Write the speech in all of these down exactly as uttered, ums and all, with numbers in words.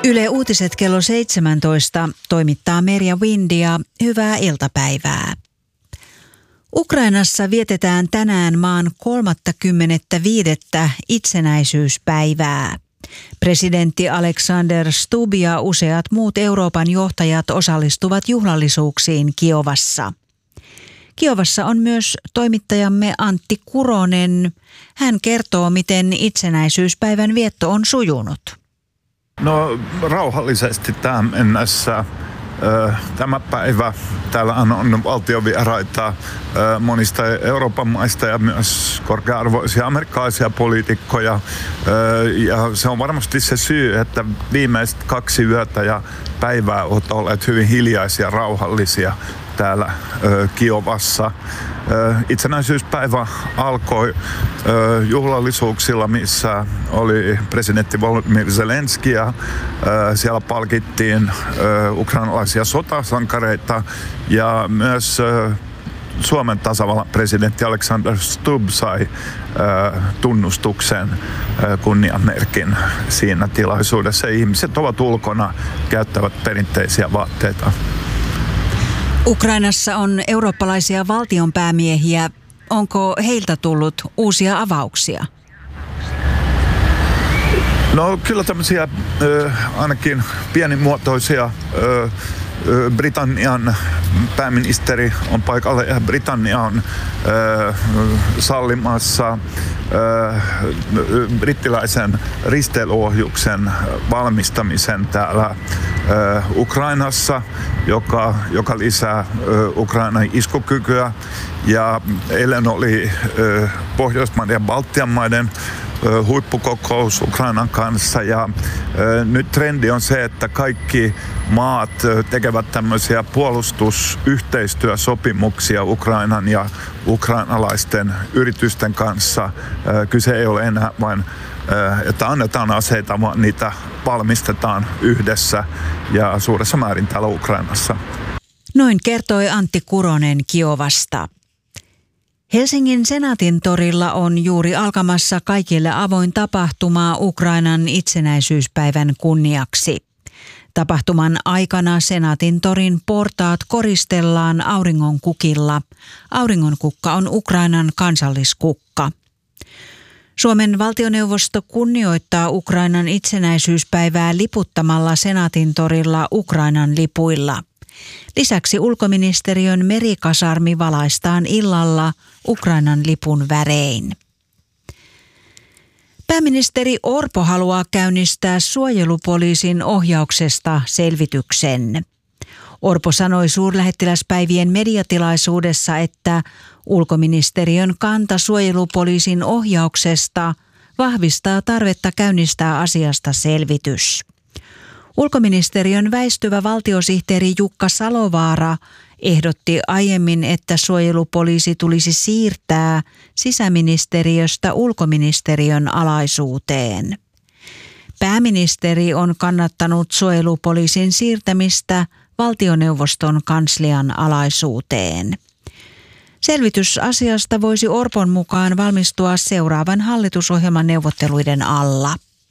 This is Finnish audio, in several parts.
Yle Uutiset kello seitsemäntoista toimittaa Merja Windia. Hyvää iltapäivää. Ukrainassa vietetään tänään maan kolmaskymmenesviides itsenäisyyspäivää. Presidentti Alexander Stubb ja useat muut Euroopan johtajat osallistuvat juhlallisuuksiin Kiovassa. Kiovassa on myös toimittajamme Antti Kuronen. Hän kertoo, miten itsenäisyyspäivän vietto on sujunut. No rauhallisesti tähän mennessä. Tämä päivä täällä on valtiovieraita monista Euroopan maista ja myös korkea-arvoisia amerikkalaisia poliitikkoja. Ja se on varmasti se syy, että viimeiset kaksi yötä ja päivää ovat olleet hyvin hiljaisia ja rauhallisia täällä Kiovassa. Itsenäisyyspäivä alkoi juhlallisuuksilla, missä oli presidentti Volodymyr Zelenski ja siellä palkittiin ukrainalaisia sotasankareita ja myös Suomen tasavallan presidentti Alexander Stubb sai tunnustuksen kunniamerkin siinä tilaisuudessa. Ihmiset ovat ulkona, käyttävät perinteisiä vaatteita. Ukrainassa on eurooppalaisia valtionpäämiehiä. Onko heiltä tullut uusia avauksia? No kyllä tämmöisiä äh, ainakin pienimuotoisia. Äh, Britannian pääministeri on paikalla ja Britannia on äh, sallimassa äh, brittiläisen risteilyohjuksen valmistamisen täällä äh, Ukrainassa, joka, joka lisää äh, Ukrainan iskukykyä. Ja eilen oli äh, Pohjoismaiden ja Baltian maiden huippukokous Ukrainan kanssa ja ö, nyt trendi on se, että kaikki maat ö, tekevät tämmöisiä puolustusyhteistyösopimuksia Ukrainan ja ukrainalaisten yritysten kanssa. Ö, kyse ei ole enää vain, ö, että annetaan aseita, vaan niitä valmistetaan yhdessä ja suuressa määrin täällä Ukrainassa. Noin kertoi Antti Kuronen Kiovasta. Helsingin Senaatin torilla on juuri alkamassa kaikille avoin tapahtuma Ukrainan itsenäisyyspäivän kunniaksi. Tapahtuman aikana Senaatin torin portaat koristellaan auringonkukilla. Auringonkukka on Ukrainan kansalliskukka. Suomen valtioneuvosto kunnioittaa Ukrainan itsenäisyyspäivää liputtamalla Senaatin torilla Ukrainan lipuilla. Lisäksi ulkoministeriön merikasarmi valaistaan illalla Ukrainan lipun värein. Pääministeri Orpo haluaa käynnistää suojelupoliisin ohjauksesta selvityksen. Orpo sanoi suurlähettiläspäivien mediatilaisuudessa, että ulkoministeriön kanta suojelupoliisin ohjauksesta vahvistaa tarvetta käynnistää asiasta selvitys. Ulkoministeriön väistyvä valtiosihteeri Jukka Salovaara ehdotti aiemmin, että suojelupoliisi tulisi siirtää sisäministeriöstä ulkoministeriön alaisuuteen. Pääministeri on kannattanut suojelupoliisin siirtämistä valtioneuvoston kanslian alaisuuteen. Selvitys asiasta voisi Orpon mukaan valmistua seuraavan hallitusohjelman neuvotteluiden alla.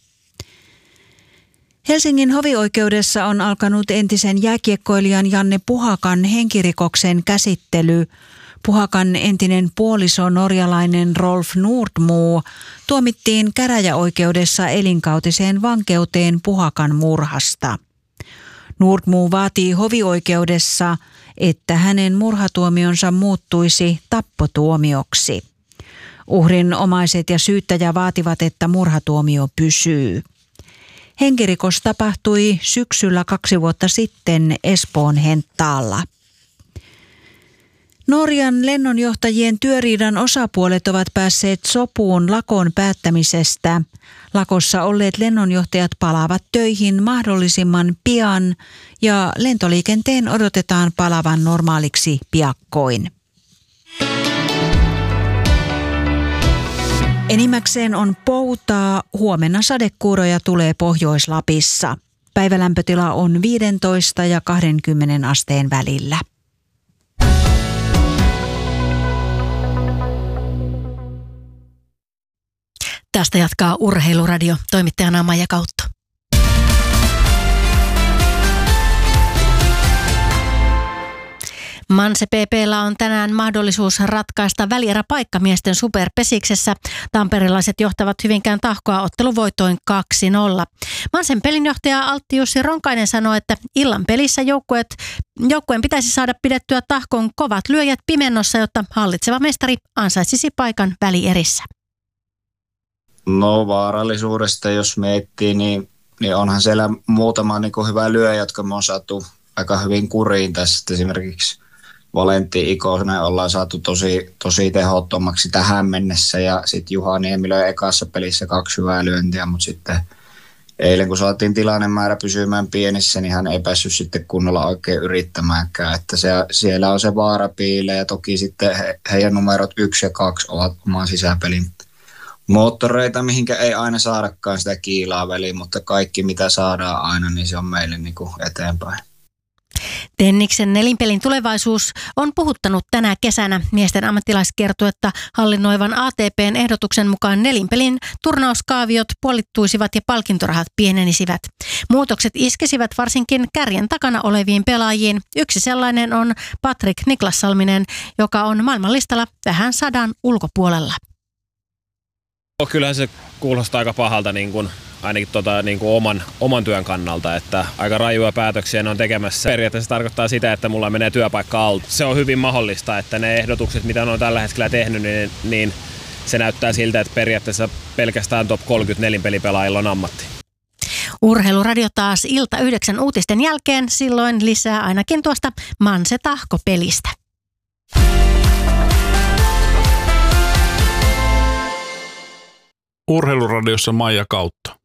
Helsingin hovioikeudessa on alkanut entisen jääkiekkoilijan Janne Puhakan henkirikoksen käsittely. Puhakan entinen puoliso norjalainen Rolf Nordmo tuomittiin käräjäoikeudessa elinkautiseen vankeuteen Puhakan murhasta. Nordmo vaatii hovioikeudessa, että hänen murhatuomionsa muuttuisi tappotuomioksi. Uhrin omaiset ja syyttäjä vaativat, että murhatuomio pysyy. Henkirikos tapahtui syksyllä kaksi vuotta sitten Espoon Henttaalla. Norjan lennonjohtajien työriidan osapuolet ovat päässeet sopuun lakon päättämisestä. Lakossa olleet lennonjohtajat palaavat töihin mahdollisimman pian ja lentoliikenteen odotetaan palavan normaaliksi piakkoin. Enimmäkseen on poutaa, huomenna sadekuuroja tulee Pohjois-Lapissa. Päivälämpötila on viisitoista ja kaksikymmentä asteen välillä. Tästä jatkaa Urheiluradio, toimittajana Maija Kautto. Manse P P:llä on tänään mahdollisuus ratkaista välieräpaikka miesten superpesiksessä. Tamperelaiset johtavat Hyvinkään Tahkoa otteluvoittoin kaksi nolla. Mansen pelinjohtaja Altti-Jussi Ronkainen sanoi, että illan pelissä joukkueet, joukkueen pitäisi saada pidettyä Tahkon kovat lyöjät pimennossa, jotta hallitseva mestari ansaitsisi paikan välierissä. No vaarallisuudesta jos miettii, niin, niin onhan siellä muutama niin kuin hyvä lyöjä, jotka me on saatu aika hyvin kuriin tässä. Esimerkiksi Valentti Ikonen ollaan saatu tosi, tosi tehottomaksi tähän mennessä ja sitten Juha Niemi löi ekassa pelissä kaksi hyvää lyöntiä, mutta sitten eilen kun saatiin tilannemäärä pysymään pienissä, niin hän ei päässyt sitten kunnolla oikein yrittämäänkään, että se, siellä on se vaara piilee ja toki sitten he, heidän numerot yksi ja kaksi ovat oman sisäpelin moottoreita, mihinkä ei aina saadakaan sitä kiilaa väliin, mutta kaikki mitä saadaan aina, niin se on meille niin kuin eteenpäin. Tenniksen nelinpelin tulevaisuus on puhuttanut tänä kesänä. Miesten ammattilaiskiertuetta hallinnoivan A T P:n ehdotuksen mukaan nelinpelin turnauskaaviot puolittuisivat ja palkintorahat pienenisivät. Muutokset iskesivät varsinkin kärjen takana oleviin pelaajiin. Yksi sellainen on Patrik Niklassalminen, joka on maailmanlistalla vähän sadan ulkopuolella. Kyllähän se kuulostaa aika pahalta niin kuin, ainakin tota, niin kuin oman, oman työn kannalta, että aika rajuja päätöksiä ne on tekemässä. Periaatteessa tarkoittaa sitä, että mulla menee työpaikka alta. Se on hyvin mahdollista, että ne ehdotukset, mitä ne on tällä hetkellä tehnyt, niin, niin se näyttää siltä, että periaatteessa pelkästään top kolmekymmentäneljä pelipelaajilla on ammatti. Urheiluradio taas ilta yhdeksän uutisten jälkeen, silloin lisää ainakin tuosta Manse Tahko-pelistä. Urheiluradiossa Maija Kautta.